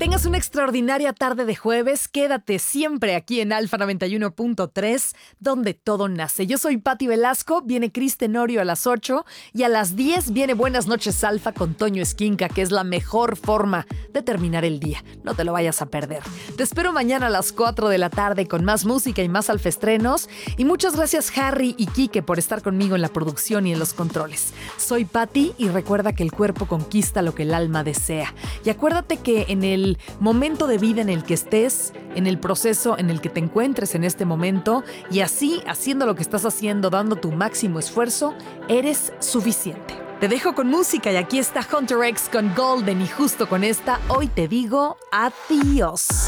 tengas una extraordinaria tarde de jueves. Quédate siempre aquí en Alfa 91.3, donde todo nace. Yo soy Pati Velasco, viene Cris Tenorio a las 8 y a las 10 viene Buenas noches Alfa con Toño Esquinca, que es la mejor forma de terminar el día. No te lo vayas a perder. Te espero mañana a las 4 de la tarde con más música y más alfestrenos. Y muchas gracias Harry y Quique por estar conmigo en la producción y en los controles. Soy Pati y recuerda que el cuerpo conquista lo que el alma desea. Y acuérdate que en el momento de vida en el que estés, en el proceso en el que te encuentres en este momento, y así, haciendo lo que estás haciendo, dando tu máximo esfuerzo, eres suficiente. Te dejo con música y aquí está Hunter X con Golden, y justo con esta, hoy te digo adiós.